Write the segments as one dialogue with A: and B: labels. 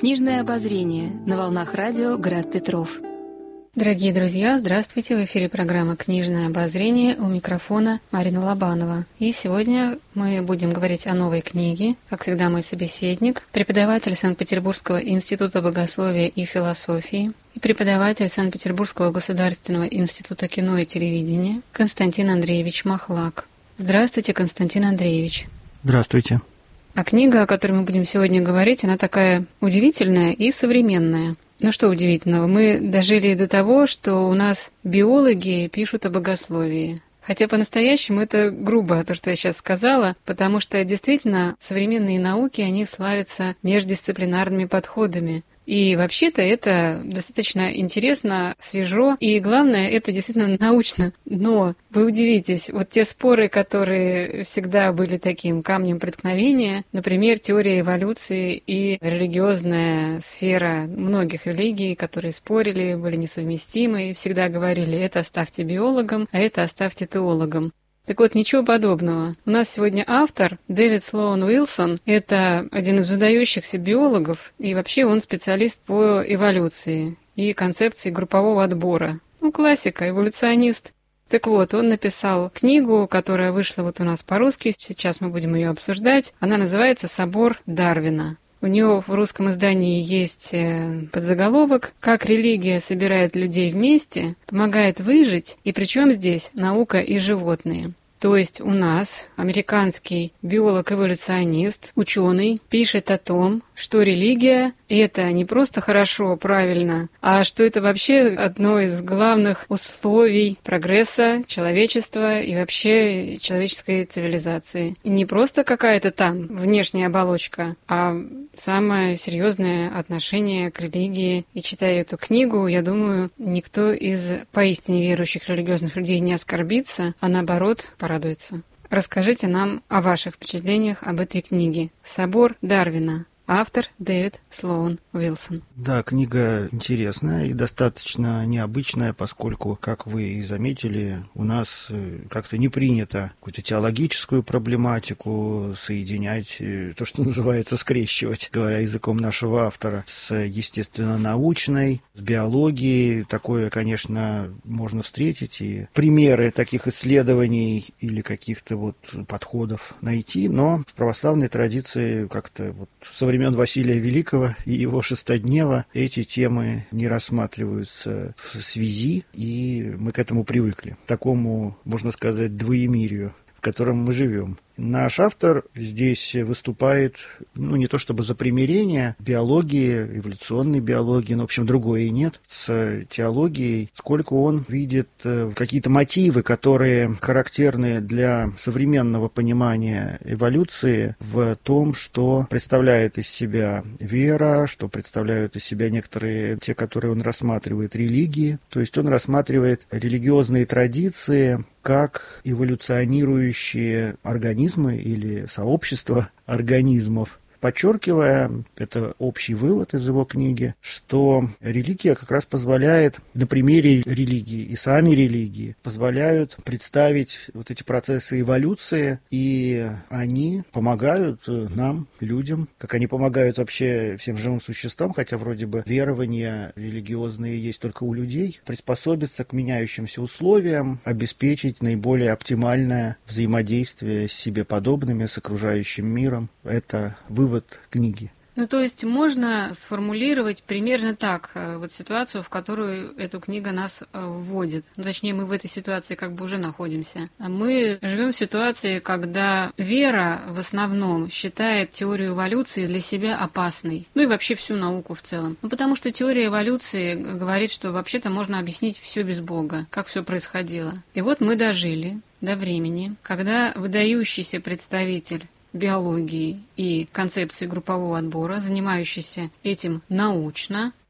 A: Книжное обозрение на волнах радио «Град Петров».
B: Дорогие друзья, здравствуйте! В эфире программа «Книжное обозрение», у микрофона Марина Лобанова. И сегодня мы будем говорить о новой книге. Как всегда, мой собеседник, преподаватель Санкт-Петербургского института богословия и философии и преподаватель Санкт-Петербургского государственного института кино и телевидения Константин Андреевич Махлак. Здравствуйте, Константин Андреевич.
C: Здравствуйте.
B: А книга, о которой мы будем сегодня говорить, она такая удивительная и современная. Ну что удивительного, мы дожили до того, что у нас биологи пишут о богословии. Хотя по-настоящему это грубо, то, что я сейчас сказала, потому что действительно современные науки, они славятся междисциплинарными подходами. И вообще-то это достаточно интересно, свежо, и главное, это действительно научно. Но вы удивитесь, вот те споры, которые всегда были таким камнем преткновения, например, теория эволюции и религиозная сфера многих религий, которые спорили, были несовместимы, и всегда говорили, это оставьте биологам, а это оставьте теологам. Так вот, ничего подобного. У нас сегодня автор Дэвид Слоун Уилсон. Это один из выдающихся биологов, и вообще он специалист по эволюции и концепции группового отбора. Классика, эволюционист. Так вот, он написал книгу, которая вышла вот у нас по-русски, сейчас мы будем ее обсуждать. Она называется «Собор Дарвина». У него в русском издании есть подзаголовок «Как религия собирает людей вместе, помогает выжить, и причем здесь наука и животные». То есть у нас американский биолог-эволюционист, ученый, пишет о том, что религия – это не просто хорошо, правильно, а что это вообще одно из главных условий прогресса человечества и вообще человеческой цивилизации. И не просто какая-то там внешняя оболочка, а самое серьезное отношение к религии. И читая эту книгу, я думаю, никто из поистине верующих религиозных людей не оскорбится, а наоборот порадуется. Расскажите нам о ваших впечатлениях об этой книге «Собор Дарвина». Автор Дэвид Слоун Уилсон.
C: Да, книга интересная и достаточно необычная, поскольку, как вы и заметили, у нас как-то не принято какую-то теологическую проблематику соединять, то, что называется, скрещивать, говоря языком нашего автора, с естественно-научной, с биологией. Такое, конечно, можно встретить, и примеры таких исследований или каких-то вот подходов найти, но в православной традиции как-то вот со времен Василия Великого и его шестоднева эти темы не рассматриваются в связи, и мы к этому привыкли, к такому, можно сказать, двоемирию, в котором мы живем. Наш автор здесь выступает, не то чтобы за примирение биологии, эволюционной биологии, но, в общем, другое и нет, с теологией, сколько он видит какие-то мотивы, которые характерны для современного понимания эволюции в том, что представляет из себя вера, что представляют из себя некоторые, те, которые он рассматривает, религии. То есть он рассматривает религиозные традиции как эволюционирующие организмы или сообщества организмов, подчеркивая, это общий вывод из его книги, что религия как раз позволяет, на примере религии и сами религии, позволяют представить вот эти процессы эволюции, и они помогают нам, людям, как они помогают вообще всем живым существам, хотя вроде бы верования религиозные есть только у людей, приспособиться к меняющимся условиям, обеспечить наиболее оптимальное взаимодействие с себе подобными, с окружающим миром. Это вывод книги.
B: То есть можно сформулировать примерно так вот ситуацию, в которую эта книга нас вводит. Точнее, мы в этой ситуации как бы уже находимся. Мы живем в ситуации, когда вера в основном считает теорию эволюции для себя опасной. И вообще всю науку в целом. Потому что теория эволюции говорит, что вообще-то можно объяснить все без Бога, как все происходило. И вот мы дожили до времени, когда выдающийся представитель биологии и концепции группового отбора, занимающийся этим научно,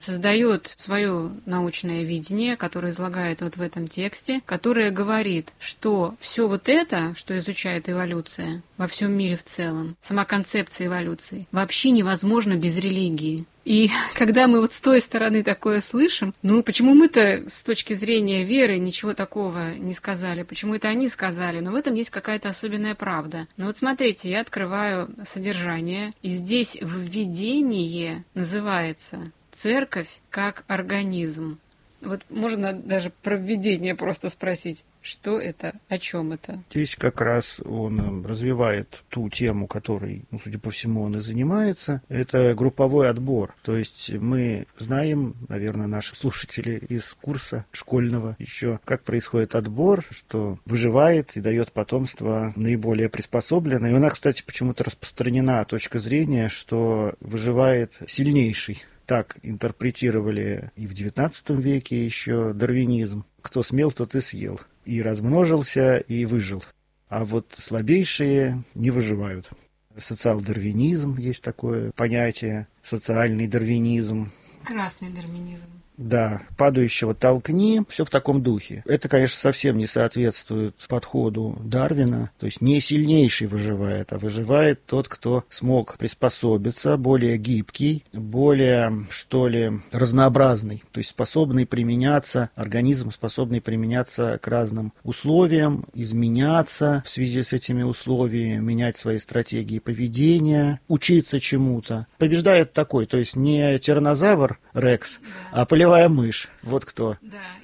B: создает свое научное видение, которое излагает вот в этом тексте, которое говорит, что все вот это, что изучает эволюция во всем мире в целом, сама концепция эволюции, вообще невозможно без религии. И когда мы вот с той стороны такое слышим, почему мы-то с точки зрения веры ничего такого не сказали? Почему это они сказали? Но в этом есть какая-то особенная правда. Но вот смотрите, я открываю содержание, и здесь введение называется «Церковь как организм». Вот можно даже про введение просто спросить. Что это? О чем это?
C: Здесь как раз он развивает ту тему, которой, судя по всему, он и занимается. Это групповой отбор. То есть мы знаем, наверное, наши слушатели из курса школьного еще, как происходит отбор, что выживает и дает потомство наиболее приспособленное. И у нас, кстати, почему-то распространена точка зрения, что выживает сильнейший. Так интерпретировали и в XIX веке еще дарвинизм. Кто смел, тот и съел. И размножился, и выжил. А вот слабейшие не выживают. Социал-дарвинизм есть такое понятие. Социальный дарвинизм.
B: Красный дарвинизм.
C: Да, падающего толкни, все в таком духе. Это, конечно, совсем не соответствует подходу Дарвина. То есть не сильнейший выживает, а выживает тот, кто смог приспособиться, более гибкий, более, что ли, разнообразный. То есть способный применяться, организм способный применяться к разным условиям, изменяться в связи с этими условиями, менять свои стратегии поведения, учиться чему-то. Побеждает такой, то есть не тираннозавр Рекс, а полевая мышь. Вот кто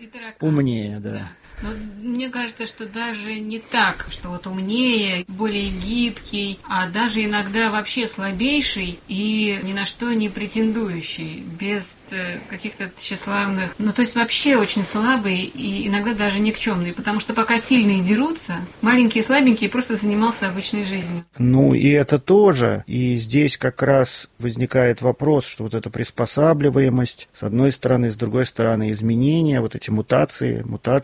C: умнее, да.
B: Но мне кажется, что даже не так, что вот умнее, более гибкий, а даже иногда вообще слабейший и ни на что не претендующий, без каких-то тщеславных... то есть вообще очень слабый и иногда даже никчемный, потому что пока сильные дерутся, маленькие слабенькие просто занимался обычной жизнью.
C: И это тоже. И здесь как раз возникает вопрос, что вот эта приспосабливаемость, с одной стороны, с другой стороны, изменения, вот эти мутации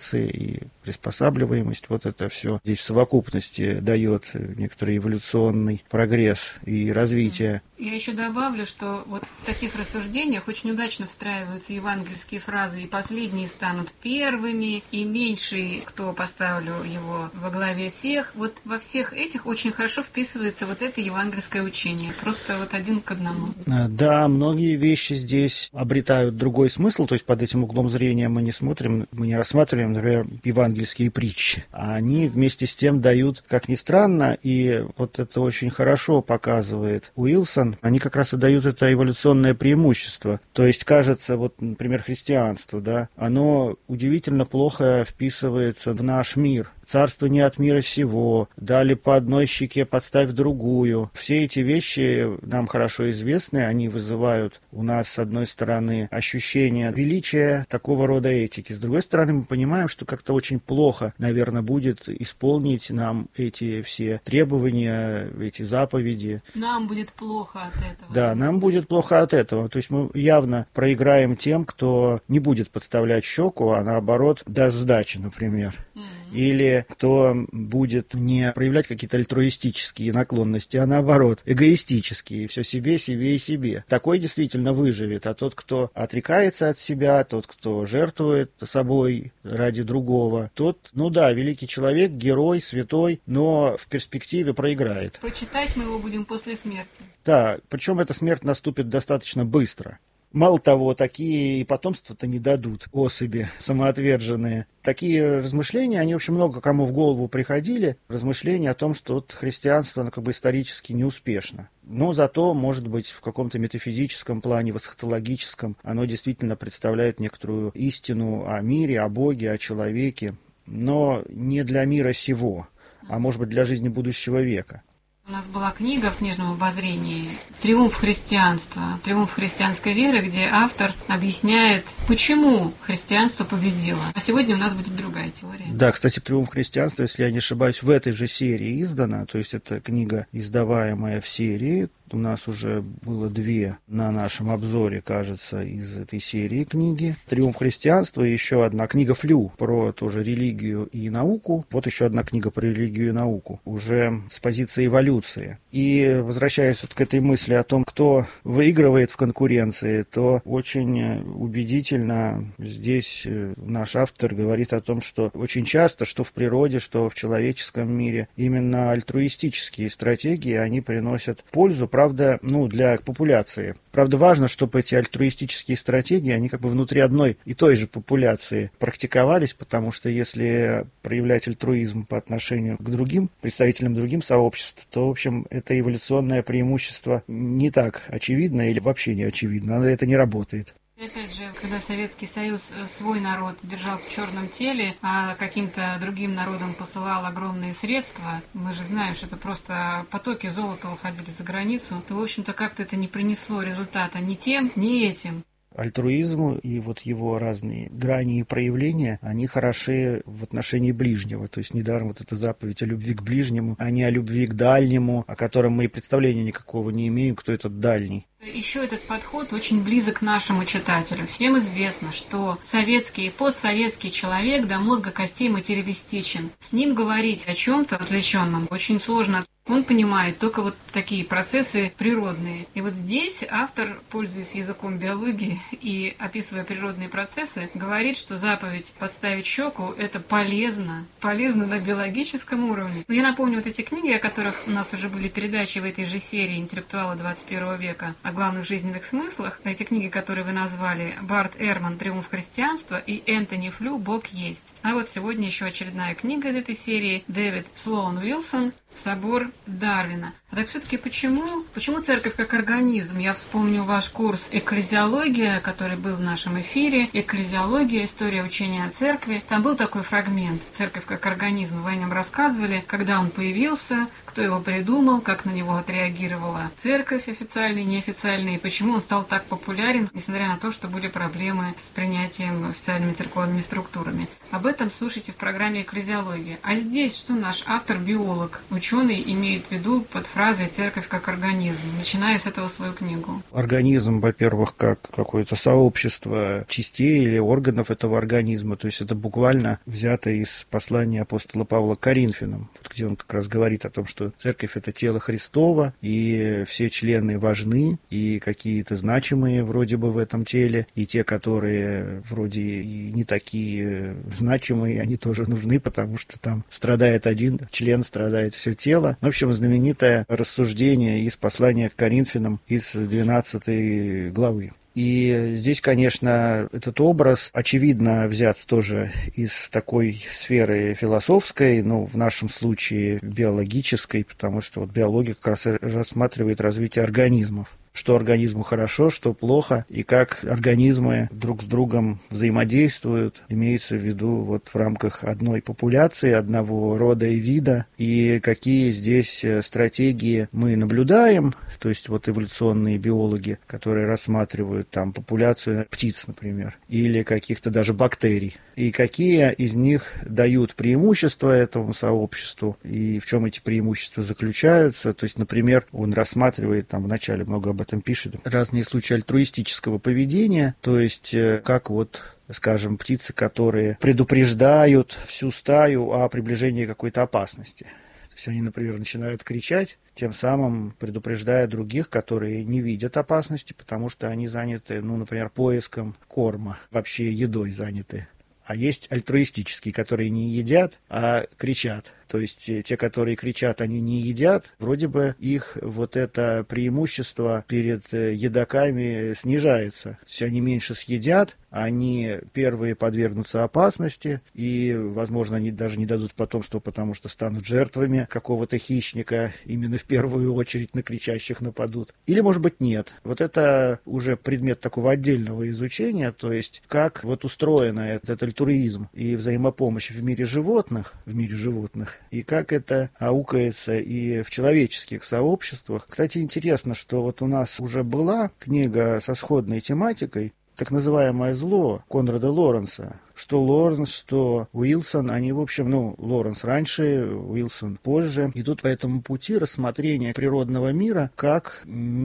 C: и приспосабливаемость, вот это все здесь в совокупности дает некоторый эволюционный прогресс и развитие.
B: Я еще добавлю, что вот в таких рассуждениях очень удачно встраиваются евангельские фразы, и последние станут первыми, и меньший, кто поставлю его во главе всех. Вот во всех этих очень хорошо вписывается вот это евангельское учение, просто вот один к одному.
C: Да, многие вещи здесь обретают другой смысл, то есть под этим углом зрения мы не рассматриваем, например, евангельские притчи, а они вместе с тем дают, как ни странно, и вот это очень хорошо показывает Уилсон, они как раз и дают это эволюционное преимущество. То есть, кажется, вот, например, христианство, да, оно удивительно плохо вписывается в наш мир. Царство не от мира сего, дали по одной щеке, подставь другую. Все эти вещи нам хорошо известны, они вызывают у нас, с одной стороны, ощущение величия такого рода этики. С другой стороны, мы понимаем, что как-то очень плохо, наверное, будет исполнить нам эти все требования, эти заповеди.
B: Нам будет плохо от этого.
C: Да, нам будет плохо от этого. То есть мы явно проиграем тем, кто не будет подставлять щеку, а наоборот даст сдачи, например. Или кто будет не проявлять какие-то альтруистические наклонности, а наоборот, эгоистические, все себе, себе и себе. Такой действительно выживет, а тот, кто отрекается от себя, тот, кто жертвует собой ради другого, тот, великий человек, герой, святой, но в перспективе проиграет.
B: Почитать мы его будем после смерти.
C: Да, причем эта смерть наступит достаточно быстро. Мало того, такие и потомство-то не дадут особи самоотверженные. Такие размышления, они очень много кому в голову приходили. Размышления о том, что вот христианство, оно исторически неуспешно. Но зато, может быть, в каком-то метафизическом плане, в эсхатологическом, оно действительно представляет некоторую истину о мире, о Боге, о человеке. Но не для мира сего, а может быть для жизни будущего века.
B: У нас была книга в книжном обозрении «Триумф христианства», «Триумф христианской веры», где автор объясняет, почему христианство победило. А сегодня у нас будет другая теория.
C: Да, кстати, «Триумф христианства», если я не ошибаюсь, в этой же серии издана, то есть это книга, издаваемая в серии, У нас уже было 2 на нашем обзоре, кажется, из этой серии книги. «Триумф христианства» и еще одна книга Флю про тоже религию и науку. Вот еще одна книга про религию и науку, уже с позиции эволюции. И возвращаясь вот к этой мысли о том, кто выигрывает в конкуренции, то очень убедительно здесь наш автор говорит о том, что очень часто, что в природе, что в человеческом мире, именно альтруистические стратегии, они приносят пользу, правда, для популяции. Правда, важно, чтобы эти альтруистические стратегии, они как бы внутри одной и той же популяции практиковались, потому что если проявлять альтруизм по отношению к другим, представителям другим сообществ, то, в общем, это эволюционное преимущество не так очевидно или вообще не очевидно, это не работает.
B: И опять же, когда Советский Союз свой народ держал в черном теле, а каким-то другим народам посылал огромные средства, мы же знаем, что это просто потоки золота уходили за границу, то, в общем-то, как-то это не принесло результата ни тем, ни этим.
C: Альтруизм и вот его разные грани и проявления, они хороши в отношении ближнего. То есть недаром вот эта заповедь о любви к ближнему, а не о любви к дальнему, о котором мы и представления никакого не имеем, кто этот дальний.
B: Еще этот подход очень близок к нашему читателю. Всем известно, что советский и постсоветский человек до мозга костей материалистичен. С ним говорить о чем-то отвлеченном очень сложно. Он понимает только вот такие процессы природные. И вот здесь автор, пользуясь языком биологии и описывая природные процессы, говорит, что заповедь подставить щеку – это полезно. Полезно на биологическом уровне. Я напомню вот эти книги, о которых у нас уже были передачи в этой же серии «Интеллектуалы 21 века», о главных жизненных смыслах. Эти книги, которые вы назвали, Барт Эрман «Триумф христианства» и Энтони Флю «Бог есть». А вот сегодня еще очередная книга из этой серии, Дэвид Слоун Уилсон «Собор Дарвина». А так все-таки почему церковь как организм? Я вспомню ваш курс «Экклезиология», который был в нашем эфире. «Экклезиология. История учения о церкви». Там был такой фрагмент «Церковь как организм». Вы о нем рассказывали, когда он появился, кто его придумал, как на него отреагировала церковь официальная и неофициальная, и почему он стал так популярен, несмотря на то, что были проблемы с принятием официальными церковными структурами. Об этом слушайте в программе «Экклезиология». А здесь что наш автор, биолог, ученый, имеет в виду под фразой «церковь как организм», начиная с этого свою книгу?
C: Организм, во-первых, как какое-то сообщество частей или органов этого организма, то есть это буквально взято из послания апостола Павла к Коринфянам, где он как раз говорит о том, что церковь – это тело Христово, и все члены важны, и какие-то значимые вроде бы в этом теле, и те, которые вроде и не такие значимые, они тоже нужны, потому что там страдает один член, страдает все тело. В общем, знаменитое рассуждение из послания к Коринфянам из 12 главы. И здесь, конечно, этот образ, очевидно, взят тоже из такой сферы философской, но в нашем случае биологической, потому что вот биология как раз рассматривает развитие организмов. Что организму хорошо, что плохо, и как организмы друг с другом взаимодействуют, имеется в виду вот в рамках одной популяции, одного рода и вида, и какие здесь стратегии мы наблюдаем, то есть вот эволюционные биологи, которые рассматривают там популяцию птиц, например, или каких-то даже бактерий, и какие из них дают преимущества этому сообществу, и в чем эти преимущества заключаются. То есть, например, он рассматривает, там вначале много об этом пишет, разные случаи альтруистического поведения, то есть как вот, скажем, птицы, которые предупреждают всю стаю о приближении какой-то опасности. То есть они, например, начинают кричать, тем самым предупреждая других, которые не видят опасности, потому что они заняты, например, поиском корма, вообще едой заняты. А есть альтруистические, которые не едят, а кричат. То есть те, которые кричат, они не едят, вроде бы их вот это преимущество перед едоками снижается. То есть они меньше съедят, они первые подвергнутся опасности, и, возможно, они даже не дадут потомства, потому что станут жертвами какого-то хищника, именно в первую очередь на кричащих нападут. Или, может быть, нет. Вот это уже предмет такого отдельного изучения, то есть как вот устроен этот альтруизм и взаимопомощь в мире животных, и как это аукается и в человеческих сообществах. Кстати, интересно, что вот у нас уже была книга со сходной тематикой, так называемое «Зло» Конрада Лоренса. что Лоренс, что Уилсон, они, в общем, Лоренс раньше, Уилсон позже, идут по этому пути рассмотрения природного мира как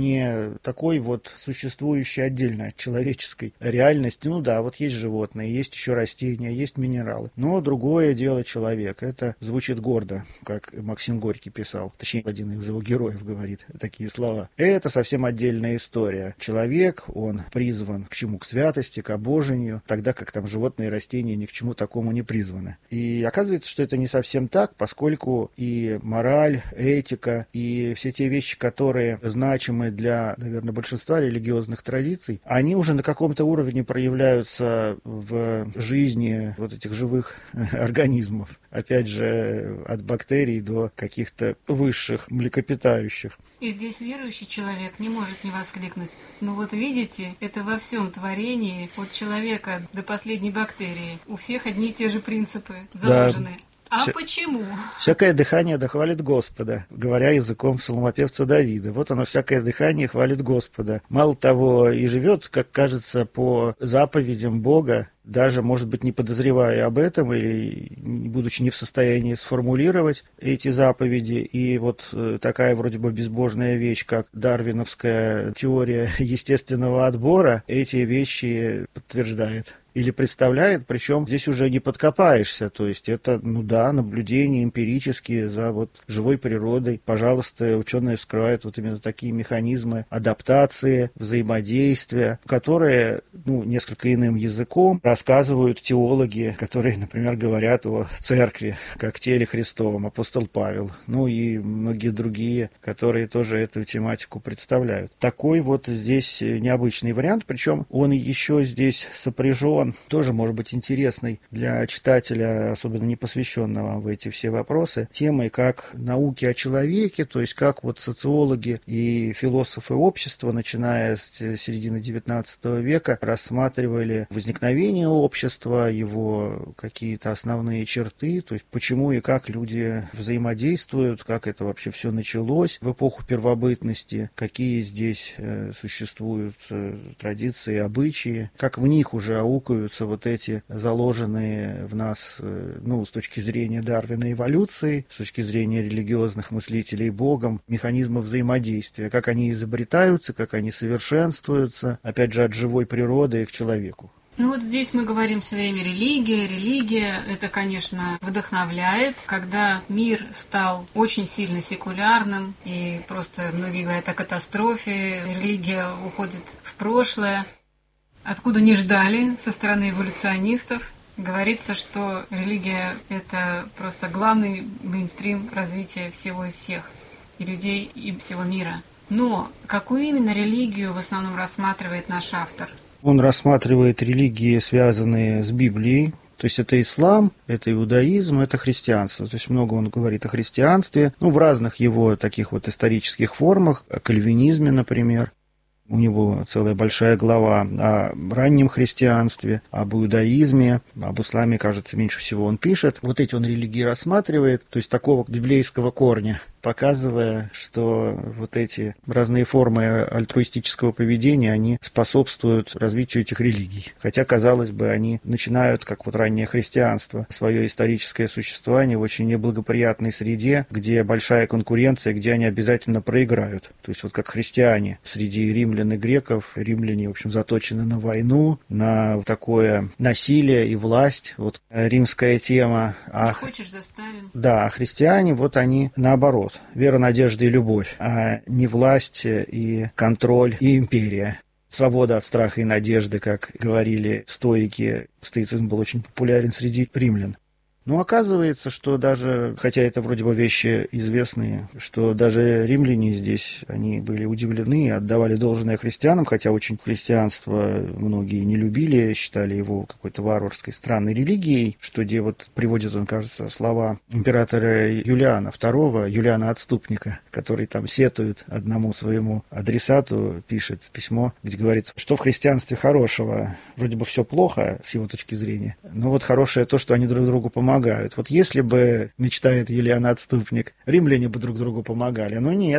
C: не такой вот существующий отдельно от человеческой реальности. Вот есть животные, есть еще растения, есть минералы. Но другое дело человек. Это звучит гордо, как Максим Горький писал. Точнее, один из его героев говорит такие слова. Это совсем отдельная история. Человек, он призван к чему? К святости, к обожению, тогда как там животные и растения ни к чему такому не призваны. И оказывается, что это не совсем так, поскольку и мораль, этика, и все те вещи, которые значимы для, наверное, большинства религиозных традиций, они уже на каком-то уровне проявляются в жизни вот этих живых организмов. Опять же, от бактерий до каких-то высших млекопитающих.
B: И здесь верующий человек не может не воскликнуть: видите, это во всем творении, от человека до последней бактерии. У всех одни и те же принципы заложены. Да. Почему?
C: Всякое дыхание да хвалит Господа, говоря языком псалмопевца Давида. Вот оно, всякое дыхание хвалит Господа. Мало того, и живет, как кажется, по заповедям Бога, даже, может быть, не подозревая об этом или будучи не в состоянии сформулировать эти заповеди. И вот такая вроде бы безбожная вещь, как дарвиновская теория естественного отбора, эти вещи подтверждает или представляет, причем здесь уже не подкопаешься, то есть это, наблюдения эмпирические за живой природой. Пожалуйста, ученые вскрывают именно такие механизмы адаптации, взаимодействия, которые, несколько иным языком рассказывают теологи, которые, например, говорят о церкви, как теле Христовом, апостол Павел, и многие другие, которые тоже эту тематику представляют. Такой здесь необычный вариант, причем он еще здесь сопряжен, тоже может быть интересный для читателя, особенно не посвященного в эти все вопросы, темой как науки о человеке, то есть как социологи и философы общества, начиная с середины XIX века, рассматривали возникновение общества, его какие-то основные черты, то есть почему и как люди взаимодействуют, как это вообще все началось в эпоху первобытности, какие здесь существуют традиции, обычаи, как в них уже аукаются эти заложенные в нас, с точки зрения Дарвина эволюции, с точки зрения религиозных мыслителей Богом, механизмы взаимодействия, как они изобретаются, как они совершенствуются, опять же, от живой природы к человеку.
B: Здесь мы говорим все время религия. Религия, это, конечно, вдохновляет. Когда мир стал очень сильно секулярным, и просто многие говорят о катастрофе, религия уходит в прошлое, откуда не ждали со стороны эволюционистов. Говорится, что религия – это просто главный мейнстрим развития всего и всех, и людей, и всего мира. Но какую именно религию в основном рассматривает наш автор?
C: Он рассматривает религии, связанные с Библией. То есть это ислам, это иудаизм, это христианство. То есть много он говорит о христианстве, в разных его таких исторических формах, о кальвинизме, например. У него целая большая глава о раннем христианстве, об иудаизме, об исламе, кажется, меньше всего он пишет. Эти он религии рассматривает, то есть такого библейского корня, показывая, что эти разные формы альтруистического поведения, они способствуют развитию этих религий. Хотя, казалось бы, они начинают, как раннее христианство, свое историческое существование в очень неблагоприятной среде, где большая конкуренция, где они обязательно проиграют. То есть как христиане среди римлян и греков, римляне, в общем, заточены на войну, на такое насилие и власть. Римская тема.
B: Не хочешь, заставим.
C: Да, а христиане, они наоборот. Вера, надежда и любовь, а не власть и контроль и империя. Свобода от страха и надежды, как говорили стоики. Стоицизм был очень популярен среди римлян. Но оказывается, что даже, хотя это вроде бы вещи известные, что даже римляне здесь, они были удивлены и отдавали должное христианам, хотя очень христианство многие не любили, считали его какой-то варварской, странной религией, что где приводит он, кажется, слова императора Юлиана II, Юлиана Отступника, который там сетует одному своему адресату, пишет письмо, где говорится, что в христианстве хорошего, вроде бы все плохо с его точки зрения, но хорошее то, что они друг другу помогают. Если бы, мечтает Юлиан Отступник, римляне бы друг другу помогали, но нет.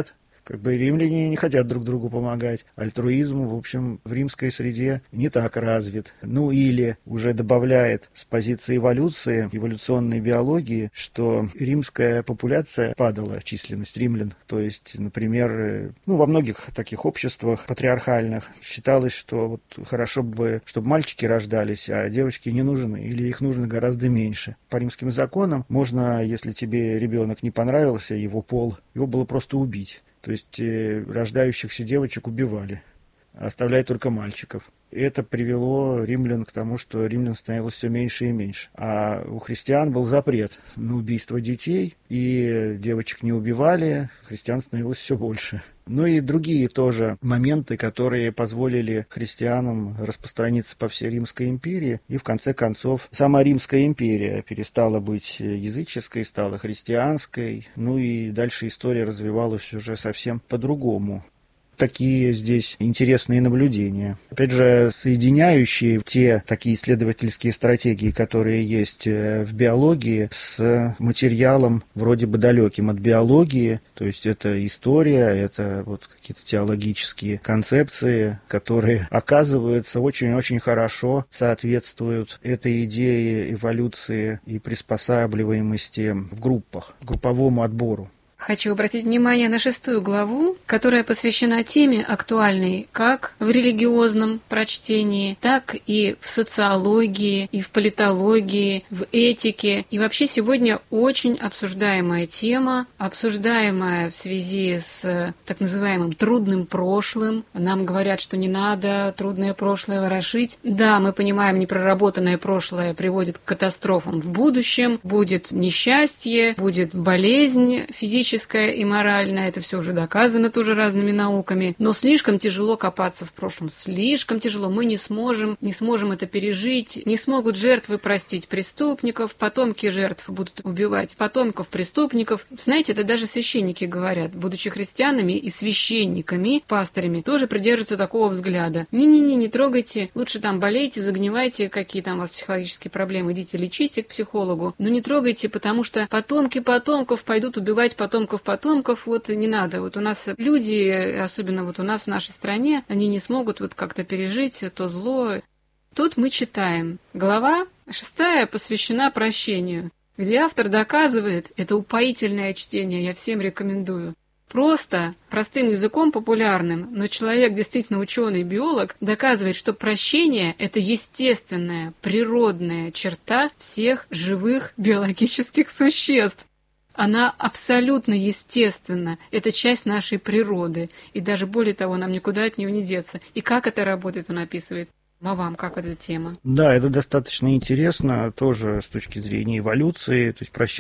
C: Как бы римляне не хотят друг другу помогать. Альтруизм, в общем, в римской среде не так развит. Ну или уже добавляет с позиции эволюции, эволюционной биологии, что римская популяция падала, численность римлян. То есть, например, во многих таких обществах патриархальных считалось, что вот хорошо бы, чтобы мальчики рождались, а девочки не нужны, или их нужно гораздо меньше. По римским законам можно, если тебе ребенок не понравился, его пол, его было просто убить. То есть рождающихся девочек убивали, оставляя только мальчиков. И это привело римлян к тому, что римлян становилось все меньше и меньше. А у христиан был запрет на убийство детей, и девочек не убивали, христиан становилось все больше. Ну и другие тоже моменты, которые позволили христианам распространиться по всей Римской империи. И в конце концов сама Римская империя перестала быть языческой, стала христианской. Ну и дальше история развивалась уже совсем по-другому. Такие здесь интересные наблюдения. Опять же, соединяющие те такие исследовательские стратегии, которые есть в биологии, с материалом вроде бы далеким от биологии. То есть это история, это вот какие-то теологические концепции, которые, оказывается, очень-очень хорошо соответствуют этой идее эволюции и приспосабливаемости в группах, групповому отбору.
B: Хочу обратить внимание на 6 главу, которая посвящена теме актуальной как в религиозном прочтении, так и в социологии, и в политологии, в этике. И вообще сегодня очень обсуждаемая тема, обсуждаемая в связи с так называемым трудным прошлым. Нам говорят, что не надо трудное прошлое ворошить. Да, мы понимаем, непроработанное прошлое приводит к катастрофам в будущем, будет несчастье, будет болезнь физическая и моральная, это все уже доказано тоже разными науками, но слишком тяжело копаться в прошлом, слишком тяжело, мы не сможем это пережить, не смогут жертвы простить преступников, потомки жертв будут убивать потомков преступников. Знаете, это даже священники говорят, будучи христианами и священниками, пастырями, тоже придерживаются такого взгляда. Не трогайте, лучше там болейте, загнивайте, какие там у вас психологические проблемы, идите лечите к психологу, но не трогайте, потому что потомки потомков пойдут убивать потомков, вот не надо. Вот у нас люди, особенно вот у нас в нашей стране, они не смогут вот как-то пережить то зло. Тут мы читаем. Глава 6 посвящена прощению, где автор доказывает, это упоительное чтение, я всем рекомендую. Просто, простым языком популярным, но человек, действительно ученый, биолог, доказывает, что прощение – это естественная, природная черта всех живых биологических существ. Она абсолютно естественна, это часть нашей природы, и даже более того, нам никуда от нее не деться. И как это работает, он описывает. А вам как эта тема?
C: Да, это достаточно интересно, тоже с точки зрения эволюции, то есть прощение